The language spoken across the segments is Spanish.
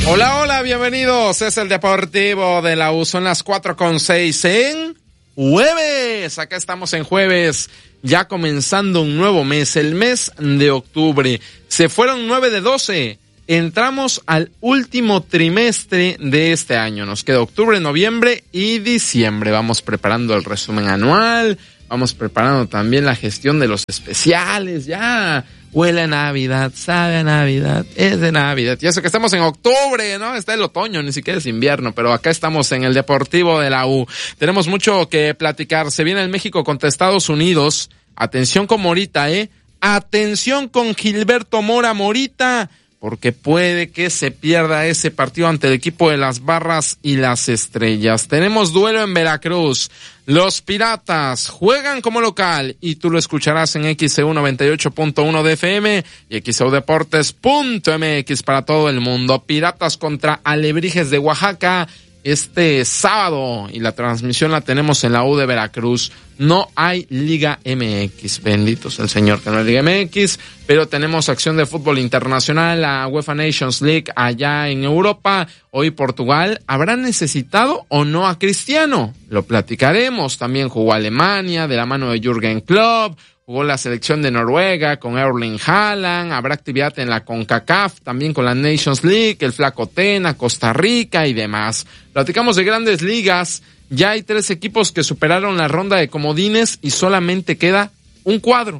Hola, hola, bienvenidos. Es el Deportivo de la U. Son las 4:06 en jueves. Acá estamos en jueves, ya comenzando un nuevo mes, el mes de octubre. Se fueron 9 de 12. Entramos al último trimestre de este año. Nos queda octubre, noviembre y diciembre. Vamos preparando el resumen anual. Vamos preparando también la gestión de los especiales. Ya huele a Navidad, sabe a Navidad, es de Navidad. Y eso que estamos en octubre, ¿no? Está el otoño, ni siquiera es invierno, pero acá estamos en el Deportivo de la U. Tenemos mucho que platicar. Se viene el México contra Estados Unidos. Atención con Morita, Atención con Gilberto Mora Morita, porque puede que se pierda ese partido ante el equipo de las Barras y las Estrellas. Tenemos duelo en Veracruz. Los Piratas juegan como local y tú lo escucharás en XEU 98.1 de FM y XEUdeportes.mx para todo el mundo. Piratas contra Alebrijes de Oaxaca este sábado y la transmisión la tenemos en la U de Veracruz. No hay Liga MX, bendito sea el Señor que no hay Liga MX, pero tenemos acción de fútbol internacional, la UEFA Nations League allá en Europa. Hoy Portugal, ¿habrá necesitado o no a Cristiano? Lo platicaremos. También jugó Alemania de la mano de Jürgen Klopp. Jugó la selección de Noruega con Erling Haaland. Habrá actividad en la CONCACAF, también con la Nations League, el Flaco Tena, Costa Rica y demás. Platicamos de grandes ligas. Ya hay 3 equipos que superaron la ronda de comodines y solamente queda un cuadro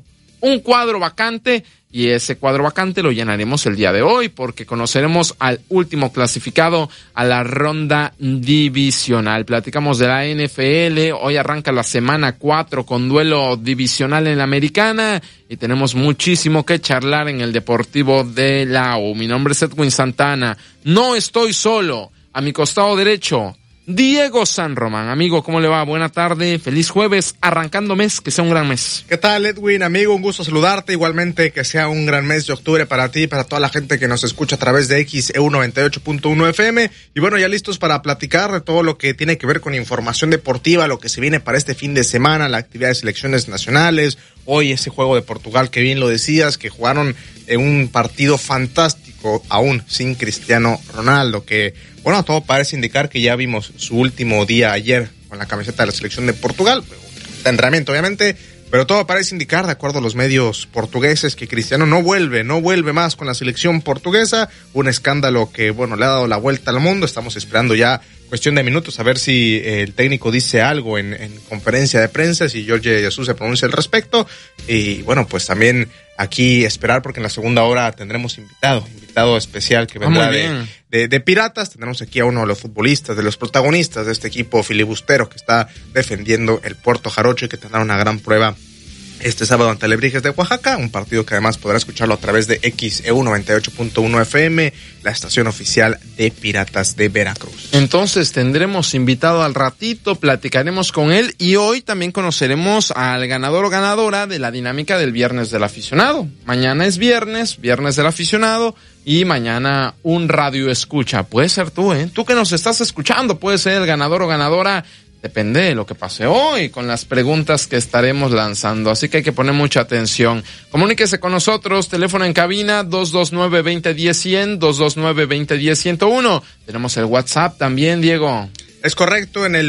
vacante. Y ese cuadro vacante lo llenaremos el día de hoy porque conoceremos al último clasificado a la ronda divisional. Platicamos de la NFL. Hoy arranca la semana 4 con duelo divisional en la Americana y tenemos muchísimo que charlar en el Deportivo de la U. Mi nombre es Edwin Santana. No estoy solo. A mi costado derecho, Diego San Román. Amigo, ¿cómo le va? Buena tarde, feliz jueves, arrancando mes, que sea un gran mes. ¿Qué tal, Edwin? Amigo, un gusto saludarte, igualmente que sea un gran mes de octubre para ti y para toda la gente que nos escucha a través de XEU 98.1 FM, y bueno, ya listos para platicar de todo lo que tiene que ver con información deportiva, lo que se viene para este fin de semana, la actividad de selecciones nacionales, hoy ese juego de Portugal que bien lo decías, que jugaron en un partido fantástico, aún sin Cristiano Ronaldo, que bueno, todo parece indicar que ya vimos su último día ayer con la camiseta de la selección de Portugal, de entrenamiento obviamente, pero todo parece indicar, de acuerdo a los medios portugueses, que Cristiano no vuelve más con la selección portuguesa, un escándalo que bueno, le ha dado la vuelta al mundo. Estamos esperando ya cuestión de minutos a ver si el técnico dice algo en conferencia de prensa, si Jorge Jesus se pronuncia al respecto, y bueno, pues también aquí esperar porque en la segunda hora tendremos invitado especial que vendrá de Piratas. Tendremos aquí a uno de los futbolistas, de los protagonistas de este equipo filibustero que está defendiendo el Puerto Jarocho y que tendrá una gran prueba este sábado ante Alebrijes de Oaxaca, un partido que además podrá escucharlo a través de XEU 98.1 FM, la estación oficial de Piratas de Veracruz. Entonces tendremos invitado al ratito, platicaremos con él y hoy también conoceremos al ganador o ganadora de la dinámica del Viernes del Aficionado. Mañana es Viernes del Aficionado y mañana un radio escucha. Puede ser tú, tú que nos estás escuchando, puede ser el ganador o ganadora. Depende de lo que pase hoy con las preguntas que estaremos lanzando, así que hay que poner mucha atención. Comuníquese con nosotros, teléfono en cabina 229-2010-100, 229-2010-101. Tenemos el WhatsApp también, Diego. Es correcto, en el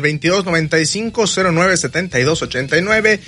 2295-097289,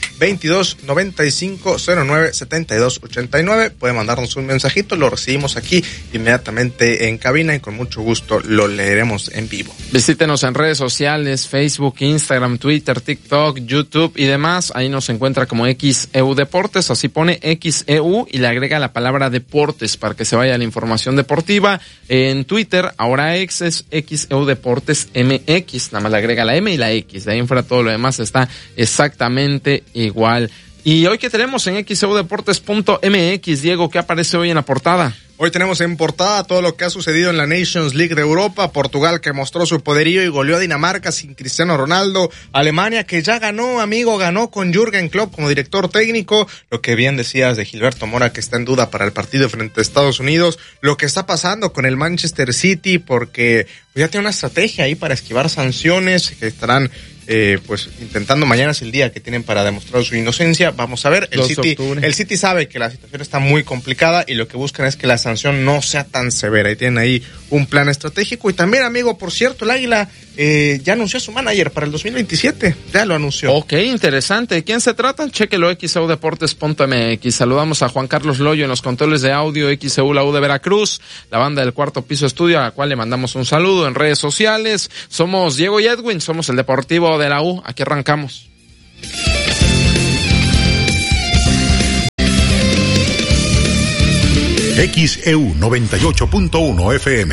2295-097289. Puede mandarnos un mensajito, lo recibimos aquí inmediatamente en cabina y con mucho gusto lo leeremos en vivo. Visítenos en redes sociales, Facebook, Instagram, Twitter, TikTok, YouTube y demás. Ahí nos encuentra como XEU Deportes, así pone XEU y le agrega la palabra deportes para que se vaya la información deportiva. En Twitter, ahora es XEU Deportes MX. Nada más le agrega la M y la X. De ahí en fuera todo lo demás está exactamente igual. Y hoy que tenemos en xeudeportes.mx, Diego, ¿qué aparece hoy en la portada? Hoy tenemos en portada todo lo que ha sucedido en la Nations League de Europa. Portugal que mostró su poderío y goleó a Dinamarca sin Cristiano Ronaldo. Alemania que ya ganó, amigo, ganó con Jürgen Klopp como director técnico. Lo que bien decías de Gilberto Mora, que está en duda para el partido frente a Estados Unidos. Lo que está pasando con el Manchester City, porque ya tiene una estrategia ahí para esquivar sanciones que estarán pues intentando, mañana es el día que tienen para demostrar su inocencia. Vamos a ver, el City sabe que la situación está muy complicada y lo que buscan es que la sanción no sea tan severa y tienen ahí un plan estratégico. Y también, amigo, por cierto, el Águila ya anunció a su manager para el 2027, ya lo anunció. Ok, interesante. ¿De quién se trata? Chéquelo, xeudeportes.mx. Saludamos a Juan Carlos Loyo en los controles de audio, XEU, la U de Veracruz, la banda del Cuarto Piso Estudio, a la cual le mandamos un saludo en redes sociales. Somos Diego y Edwin, somos el Deportivo de la U. Aquí arrancamos. XEU 98.1 FM.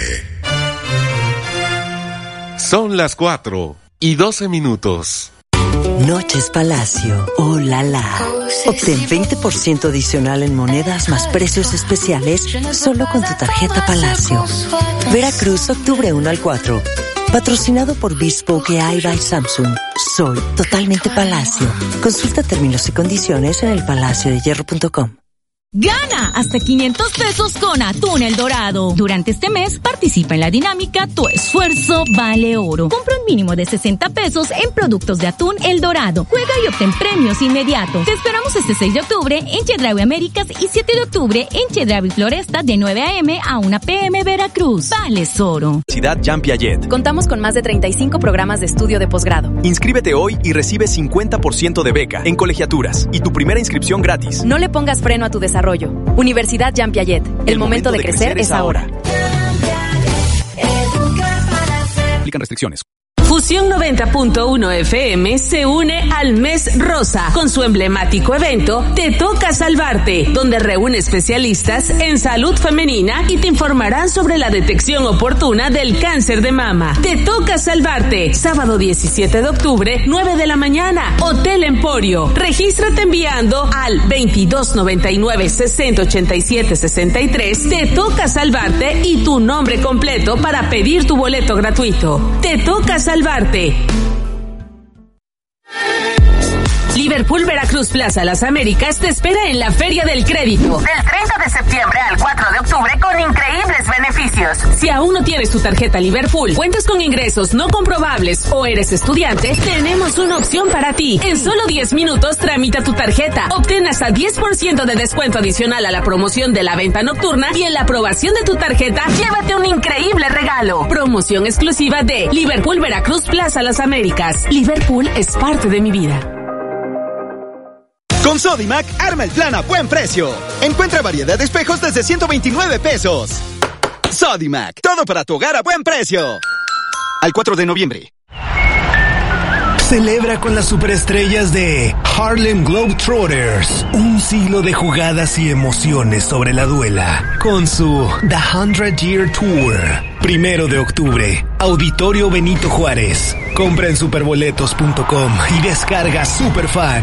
Son las 4:12. Noches Palacio, oh la la. Obtén 20% adicional en monedas más precios especiales solo con tu tarjeta Palacio. Veracruz, octubre 1 al 4. Patrocinado por Bespoke AI by Samsung. Soy totalmente Palacio. Consulta términos y condiciones en elpalaciodehierro.com. Gana hasta 500 pesos con Atún El Dorado. Durante este mes, participa en la dinámica Tu Esfuerzo Vale Oro. Compra un mínimo de 60 pesos en productos de Atún El Dorado. Juega y obtén premios inmediatos. Te esperamos este 6 de octubre en Chedraui Américas y 7 de octubre en Chedraui Floresta de 9 a.m. a 1 p.m. Veracruz. Vales Oro. Universidad Jean Piaget. Contamos con más de 35 programas de estudio de posgrado. Inscríbete hoy y recibe 50% de beca en colegiaturas y tu primera inscripción gratis. No le pongas freno a tu desarrollo. Universidad Jean Piaget. El momento de crecer es ahora. Aplican restricciones. Fusión 90.1 FM se une al Mes Rosa con su emblemático evento Te Toca Salvarte, donde reúne especialistas en salud femenina y te informarán sobre la detección oportuna del cáncer de mama. Te Toca Salvarte, sábado 17 de octubre, 9 de la mañana, Hotel Emporio. Regístrate enviando al 2299-6087-63. Te Toca Salvarte y tu nombre completo para pedir tu boleto gratuito. Te Toca Salvarte. Liverpool Veracruz Plaza Las Américas te espera en la Feria del Crédito del 30 de septiembre al 4 de octubre con increíbles beneficios. Si aún no tienes tu tarjeta Liverpool, cuentas con ingresos no comprobables o eres estudiante, tenemos una opción para ti. En solo 10 minutos tramita tu tarjeta, obtén hasta 10% de descuento adicional a la promoción de la venta nocturna y en la aprobación de tu tarjeta, llévate un increíble regalo. Promoción exclusiva de Liverpool Veracruz Plaza Las Américas. Liverpool es parte de mi vida. Con Sodimac, arma el plan a buen precio. Encuentra variedad de espejos desde 129 pesos. Sodimac, todo para tu hogar a buen precio. Al 4 de noviembre. Celebra con las superestrellas de Harlem Globetrotters. Un siglo de jugadas y emociones sobre la duela. Con su The 100 Year Tour. 1 de octubre. Auditorio Benito Juárez. Compra en superboletos.com y descarga Superfan.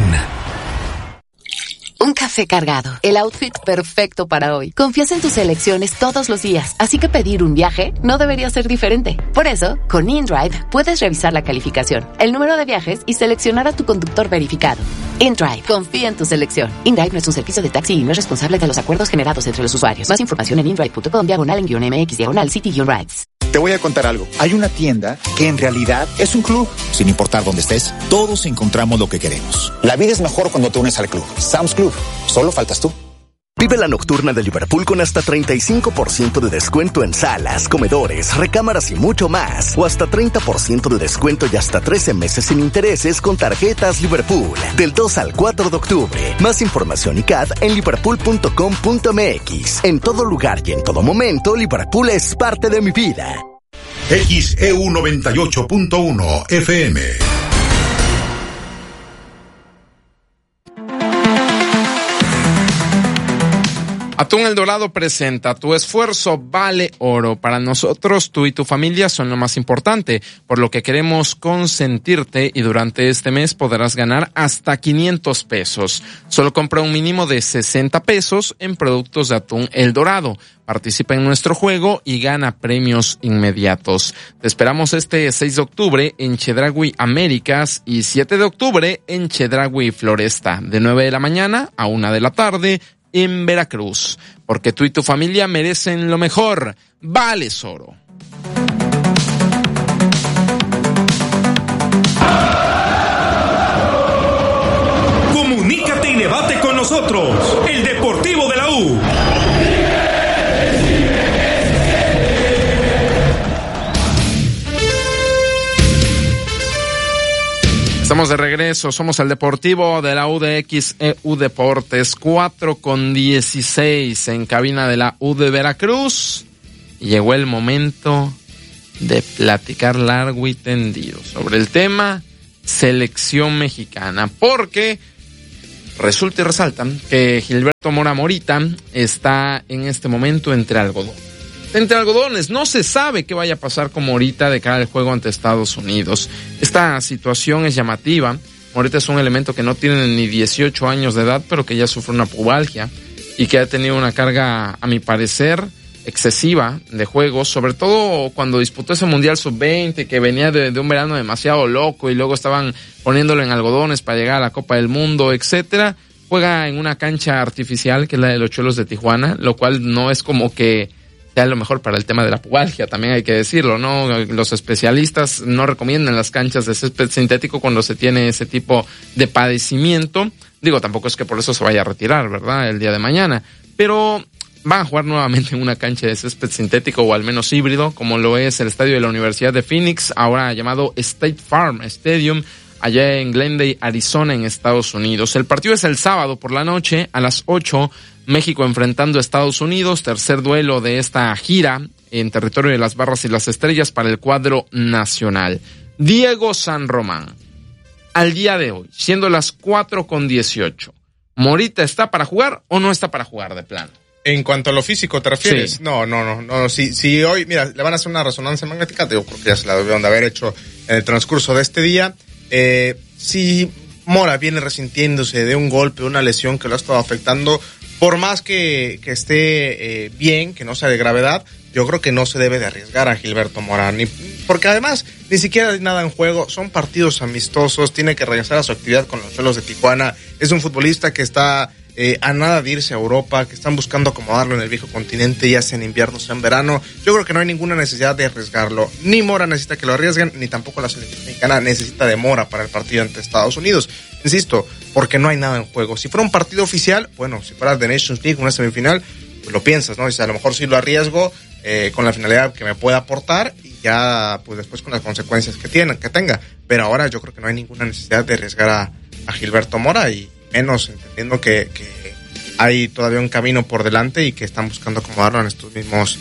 Un café cargado, el outfit perfecto para hoy. Confías en tus elecciones todos los días, así que pedir un viaje no debería ser diferente. Por eso, con InDrive puedes revisar la calificación, el número de viajes y seleccionar a tu conductor verificado. InDrive, confía en tu selección. InDrive no es un servicio de taxi y no es responsable de los acuerdos generados entre los usuarios. Más información en indrive.com/MX/City-Rides. Te voy a contar algo. Hay una tienda que en realidad es un club. Sin importar dónde estés, todos encontramos lo que queremos. La vida es mejor cuando te unes al club. Sam's Club. Solo faltas tú. Vive la nocturna de Liverpool con hasta 35% de descuento en salas, comedores, recámaras y mucho más. O hasta 30% de descuento y hasta 13 meses sin intereses con tarjetas Liverpool. Del 2 al 4 de octubre. Más información y CAD en liverpool.com.mx. En todo lugar y en todo momento, Liverpool es parte de mi vida. XEU 98.1 FM. Atún El Dorado presenta Tu Esfuerzo Vale Oro. Para nosotros, tú y tu familia son lo más importante, por lo que queremos consentirte y durante este mes podrás ganar hasta 500 pesos. Solo compra un mínimo de 60 pesos en productos de Atún El Dorado. Participa en nuestro juego y gana premios inmediatos. Te esperamos este 6 de octubre en Chedraui Américas y 7 de octubre en Chedraui Floresta, de 9 de la mañana a 1 de la tarde, en Veracruz, porque tú y tu familia merecen lo mejor. Vales Oro. nosotros, el Deportivo de la U. Estamos de regreso, somos el Deportivo de la UDXEU Deportes, 4:16 en cabina de la U de Veracruz. Y llegó el momento de platicar largo y tendido sobre el tema selección mexicana, porque resulta y resalta que Gilberto Mora Morita está en este momento entre algodones. No se sabe qué vaya a pasar con Morita de cara al juego ante Estados Unidos. Esta situación es llamativa. Morita es un elemento que no tiene ni 18 años de edad, pero que ya sufre una pubalgia y que ha tenido una carga, a mi parecer, excesiva de juegos, sobre todo cuando disputó ese Mundial Sub-20, que venía de un verano demasiado loco y luego estaban poniéndolo en algodones para llegar a la Copa del Mundo, etcétera. Juega en una cancha artificial, que es la de los Cholos de Tijuana, lo cual no es como que sea lo mejor para el tema de la pubalgia, también hay que decirlo, ¿no? Los especialistas no recomiendan las canchas de césped sintético cuando se tiene ese tipo de padecimiento. Digo, tampoco es que por eso se vaya a retirar, ¿verdad? El día de mañana. Pero van a jugar nuevamente en una cancha de césped sintético o al menos híbrido, como lo es el estadio de la Universidad de Phoenix, ahora llamado State Farm Stadium, allá en Glendale, Arizona, en Estados Unidos. El partido es el sábado por la noche, a las 8, México enfrentando a Estados Unidos, tercer duelo de esta gira en territorio de las Barras y las Estrellas para el cuadro nacional. Diego San Román, al día de hoy, siendo las 4:18, ¿Morita está para jugar o no está para jugar de plano? En cuanto a lo físico, ¿te refieres? Sí. No. Si hoy, mira, le van a hacer una resonancia magnética, yo creo que ya se la debieron de haber hecho en el transcurso de este día. Si Mora viene resintiéndose de un golpe, una lesión que lo ha estado afectando, por más que esté bien, que no sea de gravedad, yo creo que no se debe de arriesgar a Gilberto Mora, porque además ni siquiera hay nada en juego, son partidos amistosos, tiene que regresar a su actividad con los Cholos de Tijuana, es un futbolista que está a nada de irse a Europa, que están buscando acomodarlo en el viejo continente, ya sea en invierno, sea en verano. Yo creo que no hay ninguna necesidad de arriesgarlo. Ni Mora necesita que lo arriesguen, ni tampoco la selección mexicana necesita de Mora para el partido ante Estados Unidos. Insisto, porque no hay nada en juego. Si fuera un partido oficial, bueno, si fuera The Nations League, una semifinal, pues lo piensas, ¿no? Dices, a lo mejor sí lo arriesgo con la finalidad que me pueda aportar y ya, pues después con las consecuencias que tenga. Pero ahora yo creo que no hay ninguna necesidad de arriesgar a Gilberto Mora y menos entendiendo que hay todavía un camino por delante y que están buscando acomodarlo en estos mismos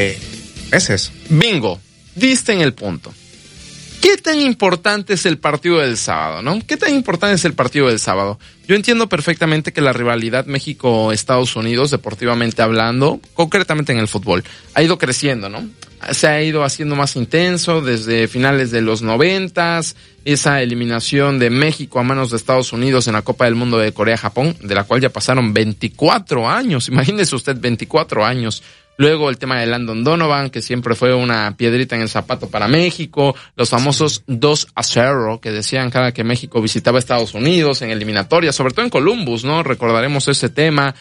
meses. Bingo, diste en el punto. ¿Qué tan importante es el partido del sábado, no? ¿Qué tan importante es el partido del sábado? Yo entiendo perfectamente que la rivalidad México-Estados Unidos, deportivamente hablando, concretamente en el fútbol, ha ido creciendo, ¿no? Se ha ido haciendo más intenso desde finales de los 90s, esa eliminación de México a manos de Estados Unidos en la Copa del Mundo de Corea-Japón, de la cual ya pasaron 24 años, imagínese usted, 24 años. Luego el tema de Landon Donovan, que siempre fue una piedrita en el zapato para México. Los famosos 2-0 que decían cada que México visitaba Estados Unidos en eliminatorias, sobre todo en Columbus, ¿no? Recordaremos ese tema.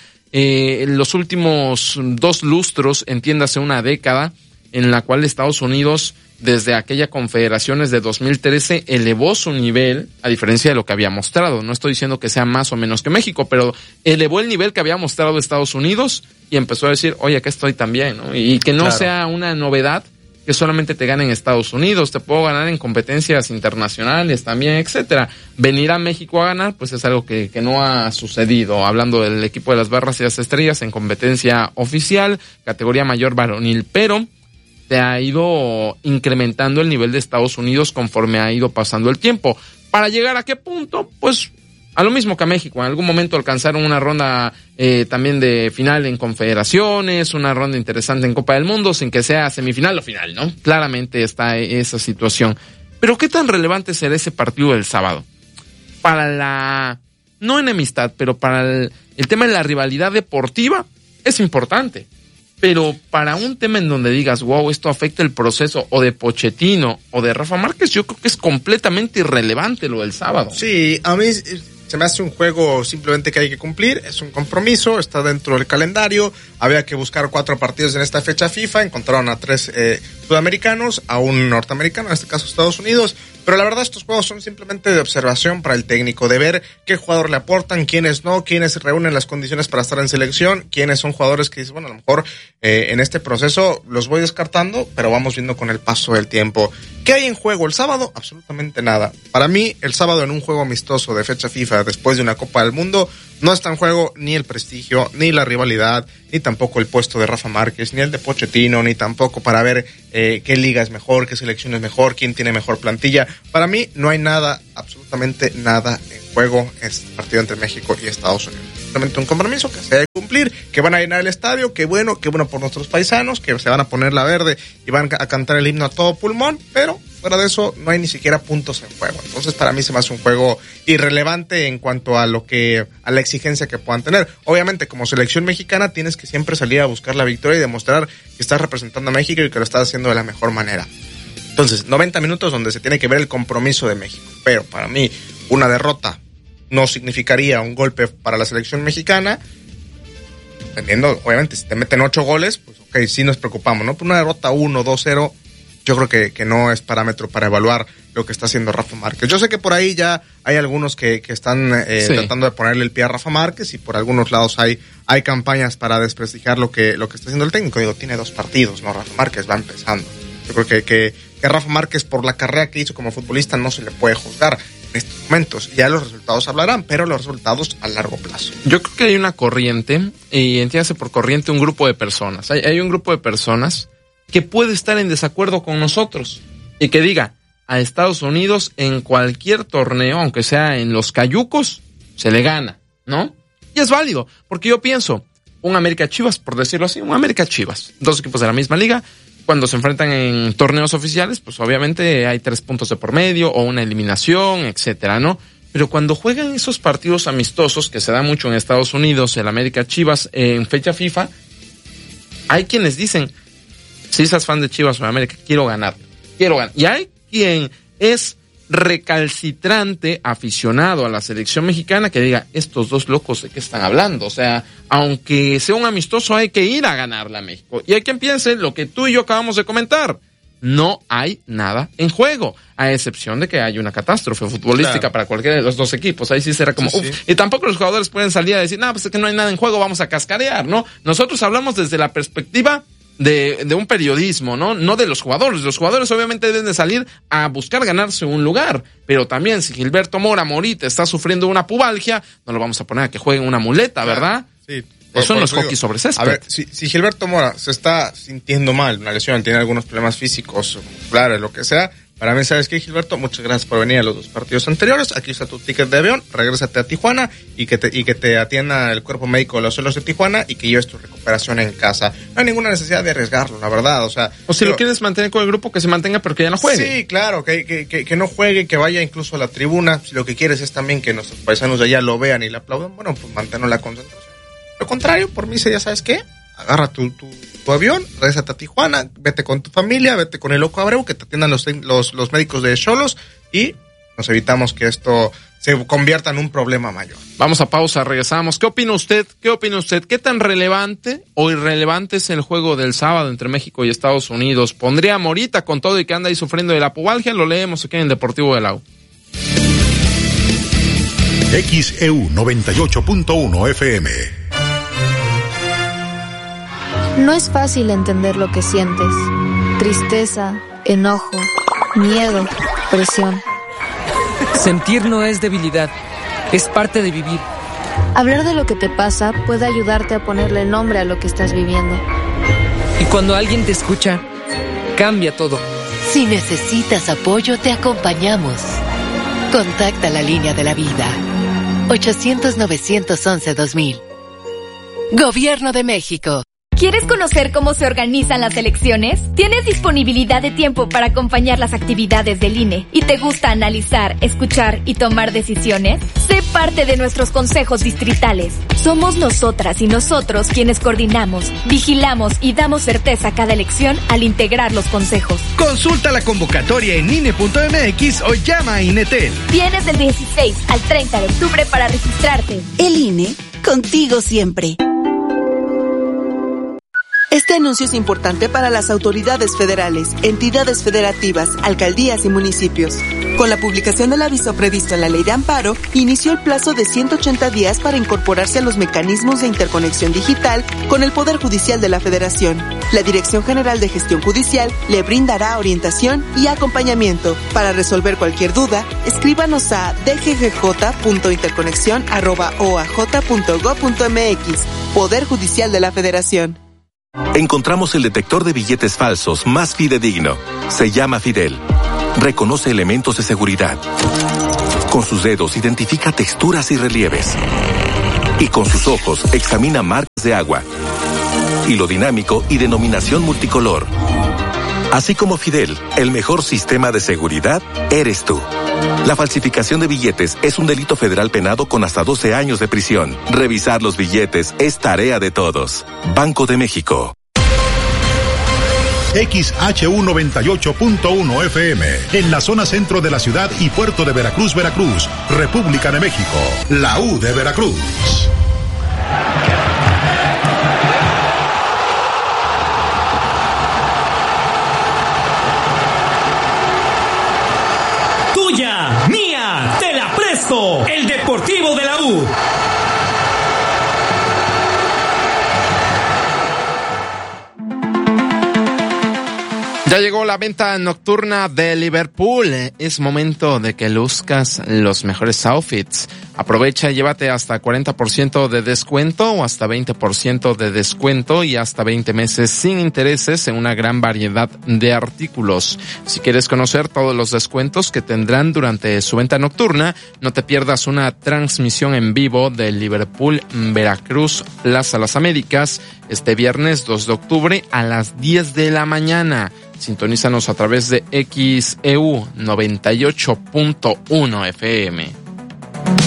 Los últimos 2 lustros, entiéndase una década, en la cual Estados Unidos, desde aquella confederaciones de 2013, elevó su nivel, a diferencia de lo que había mostrado. No estoy diciendo que sea más o menos que México, pero elevó el nivel que había mostrado Estados Unidos y empezó a decir, oye, que estoy también, ¿no? Y que no sea una novedad que solamente te gane en Estados Unidos, te puedo ganar en competencias internacionales también, etcétera. Venir a México a ganar, pues es algo que no ha sucedido. Hablando del equipo de las Barras y las Estrellas en competencia oficial, categoría mayor varonil, pero se ha ido incrementando el nivel de Estados Unidos conforme ha ido pasando el tiempo. ¿Para llegar a qué punto? Pues a lo mismo que a México. En algún momento alcanzaron una ronda también de final en confederaciones, una ronda interesante en Copa del Mundo, sin que sea semifinal o final, ¿no? Claramente está esa situación. Pero ¿qué tan relevante será ese partido del sábado? Para la, no enemistad, pero para el tema de la rivalidad deportiva, es importante. Pero para un tema en donde digas, wow, esto afecta el proceso o de Pochettino o de Rafa Márquez, yo creo que es completamente irrelevante lo del sábado. Sí, a mí se me hace un juego simplemente que hay que cumplir, es un compromiso, está dentro del calendario, había que buscar 4 partidos en esta fecha FIFA, encontraron a 3 sudamericanos a un norteamericano, en este caso Estados Unidos. Pero la verdad estos juegos son simplemente de observación para el técnico, de ver qué jugador le aportan, quiénes no, quiénes reúnen las condiciones para estar en selección, quiénes son jugadores que dicen, bueno, a lo mejor en este proceso los voy descartando, pero vamos viendo con el paso del tiempo. ¿Qué hay en juego el sábado? Absolutamente nada. Para mí, el sábado en un juego amistoso de fecha FIFA después de una Copa del Mundo, no está en juego ni el prestigio, ni la rivalidad, ni tampoco el puesto de Rafa Márquez, ni el de Pochettino, ni tampoco para ver qué liga es mejor, qué selección es mejor, quién tiene mejor plantilla. Para mí no hay nada, absolutamente nada en juego en este partido entre México y Estados Unidos. Simplemente un compromiso que se debe cumplir, que van a llenar el estadio, qué bueno por nuestros paisanos, que se van a poner la verde y van a cantar el himno a todo pulmón, pero fuera de eso no hay ni siquiera puntos en juego. Entonces para mí se me hace un juego irrelevante en cuanto a a la exigencia que puedan tener. Obviamente como selección mexicana tienes que siempre salir a buscar la victoria y demostrar que estás representando a México y que lo estás haciendo de la mejor manera. Entonces 90 minutos donde se tiene que ver el compromiso de México, pero para mí una derrota no significaría un golpe para la selección mexicana. Dependiendo, obviamente, si te meten 8 goles, pues ok, sí nos preocupamos, ¿no? Pero una derrota 1-2-0, yo creo que no es parámetro para evaluar lo que está haciendo Rafa Márquez. Yo sé que por ahí ya hay algunos que están tratando de ponerle el pie a Rafa Márquez y por algunos lados hay campañas para desprestigiar lo que está haciendo el técnico. Digo, tiene 2 partidos, ¿no? Rafa Márquez va empezando. Yo creo que Rafa Márquez, por la carrera que hizo como futbolista, no se le puede juzgar en estos momentos. Ya los resultados hablarán, pero los resultados a largo plazo. Yo creo que hay una corriente, y entiéndase por corriente un grupo de personas. Hay un grupo de personas que puede estar en desacuerdo con nosotros y que diga, a Estados Unidos en cualquier torneo, aunque sea en los cayucos, se le gana, ¿no? Y es válido, porque yo pienso, un América Chivas, por decirlo así, un América Chivas, 2 equipos de la misma liga, cuando se enfrentan en torneos oficiales, pues obviamente hay 3 puntos de por medio o una eliminación, etcétera, ¿no? Pero cuando juegan esos partidos amistosos, que se da mucho en Estados Unidos, el América Chivas, en fecha FIFA, hay quienes dicen, si seas fan de Chivas o de América, quiero ganar. Y hay quien es recalcitrante, aficionado a la selección mexicana, que diga, estos 2 locos de qué están hablando. O sea, aunque sea un amistoso, hay que ir a ganarle a México. Y hay quien piense lo que tú y yo acabamos de comentar. No hay nada en juego, a excepción de que haya una catástrofe futbolística para cualquiera de los 2 equipos. Ahí sí será como, sí. Y tampoco los jugadores pueden salir a decir, no, pues es que no hay nada en juego, vamos a cascarear, ¿no? Nosotros hablamos desde la perspectiva de un periodismo, ¿no? De los jugadores. Los jugadores obviamente deben de salir a buscar ganarse un lugar, pero también si Gilberto Morita está sufriendo una pubalgia, no lo vamos a poner a que juegue en una muleta, ¿verdad? Sí. Eso no es hockey sobre césped. A ver, si Gilberto Mora se está sintiendo mal, una lesión, tiene algunos problemas físicos, musculares, lo que sea, para mí, ¿sabes qué, Gilberto? Muchas gracias por venir a los 2 partidos anteriores. Aquí está tu ticket de avión, regrésate a Tijuana y que te atienda el cuerpo médico de los Solos de Tijuana y que lleves tu recuperación en casa. No hay ninguna necesidad de arriesgarlo, la verdad, o sea... O si lo quieres mantener con el grupo, que se mantenga, pero que ya no juegue. Sí, claro, que no juegue, que vaya incluso a la tribuna. Si lo que quieres es también que nuestros paisanos de allá lo vean y le aplaudan, bueno, pues manténnos la concentración. Lo contrario, por mí sería, ¿sabes qué? Agarra tu avión, regrésate a Tijuana, vete con tu familia, vete con el Loco Abreu, que te atiendan los médicos de Xolos y nos evitamos que esto se convierta en un problema mayor. Vamos a pausa, regresamos. ¿Qué opina usted? ¿Qué tan relevante o irrelevante es el juego del sábado entre México y Estados Unidos? ¿Pondría a Morita con todo y que anda ahí sufriendo de la pubalgia? Lo leemos aquí en el Deportivo de la U. XEU 98.1 FM. No es fácil entender lo que sientes. Tristeza, enojo, miedo, presión. Sentir no es debilidad, es parte de vivir. Hablar de lo que te pasa puede ayudarte a ponerle nombre a lo que estás viviendo. Y cuando alguien te escucha, cambia todo. Si necesitas apoyo, te acompañamos. Contacta la línea de la vida. 800-911-2000. Gobierno de México. ¿Quieres conocer cómo se organizan las elecciones? ¿Tienes disponibilidad de tiempo para acompañar las actividades del INE y te gusta analizar, escuchar y tomar decisiones? Sé parte de nuestros consejos distritales. Somos nosotras y nosotros quienes coordinamos, vigilamos y damos certeza a cada elección al integrar los consejos. Consulta la convocatoria en INE.mx o llama a INETEL. Tienes del 16 al 30 de octubre para registrarte. El INE, contigo siempre. Este anuncio es importante para las autoridades federales, entidades federativas, alcaldías y municipios. Con la publicación del aviso previsto en la Ley de Amparo, inició el plazo de 180 días para incorporarse a los mecanismos de interconexión digital con el Poder Judicial de la Federación. La Dirección General de Gestión Judicial le brindará orientación y acompañamiento. Para resolver cualquier duda, escríbanos a dggj.interconexión@oaj.gov.mx. Poder Judicial de la Federación. Encontramos el detector de billetes falsos más fidedigno. Se llama Fidel. Reconoce elementos de seguridad. Con sus dedos identifica texturas y relieves. Y con sus ojos examina marcas de agua. Hilo dinámico y denominación multicolor. Así como Fidel, el mejor sistema de seguridad eres tú. La falsificación de billetes es un delito federal penado con hasta 12 años de prisión. Revisar los billetes es tarea de todos. Banco de México. XHU98.1 FM, en la zona centro de la ciudad y puerto de Veracruz, Veracruz, República de México, la U de Veracruz. Tuya, mía, te la presto, el Deportivo de la U. Ya llegó la venta nocturna de Liverpool. Es momento de que luzcas los mejores outfits. Aprovecha y llévate hasta 40% de descuento o hasta 20% de descuento y hasta 20 meses sin intereses en una gran variedad de artículos. Si quieres conocer todos los descuentos que tendrán durante su venta nocturna, no te pierdas una transmisión en vivo de Liverpool Veracruz Plaza Las Américas este viernes 2 de octubre a las 10 de la mañana. Sintonízanos a través de XEU 98.1 FM.